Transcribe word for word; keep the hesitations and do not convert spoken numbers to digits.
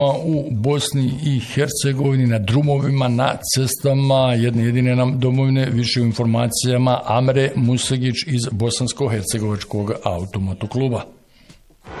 u Bosni i Hercegovini na drumovima, na cestama jedne jedine nam domovine. Više u informacijama Amre Musegić iz Bosansko-hercegovačkog automotokluba.